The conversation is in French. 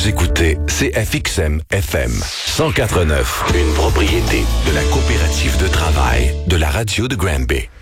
Vous écoutez CFXM FM 104.9, une propriété de la coopérative de travail de la radio de Granby.